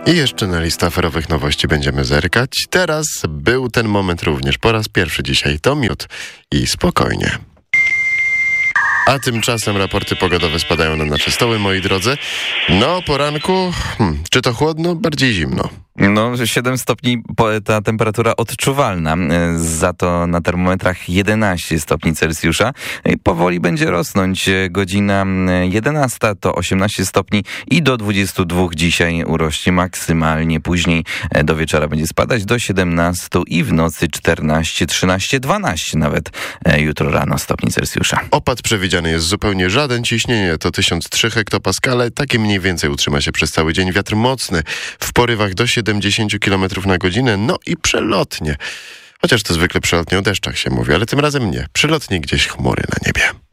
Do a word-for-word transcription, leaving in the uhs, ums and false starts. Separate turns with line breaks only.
I jeszcze na listę aferowych nowości będziemy zerkać. Teraz był ten moment również. Po raz pierwszy dzisiaj to miód i spokojnie. A tymczasem raporty pogodowe spadają na nasze stoły, moi drodzy. No, o poranku, hmm, czy to chłodno? Bardziej zimno.
No, siedem stopni ta temperatura odczuwalna. Za to na termometrach jedenaście stopni Celsjusza. Powoli będzie rosnąć. Godzina jedenasta to osiemnaście stopni i do dwudziestu dwóch dzisiaj urośnie maksymalnie. Później do wieczora będzie spadać do siedemnastu i w nocy czternaście, trzynaście, dwanaście nawet jutro rano stopni Celsjusza.
Opad przewidziany jest zupełnie żaden. Ciśnienie to tysiąc trzy hektopaskale. Takie mniej więcej utrzyma się przez cały dzień. Wiatr mocny w porywach do siedemdziesięciu kilometrów na godzinę. No i przelotnie. Chociaż to zwykle przelotnie o deszczach się mówi, ale tym razem nie. Przelotnie gdzieś chmury na niebie.